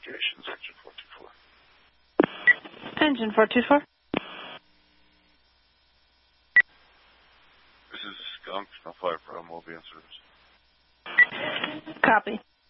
Communications, Engine 424. Engine 424. This is Skunk, no 5 for Mobian service. Copy.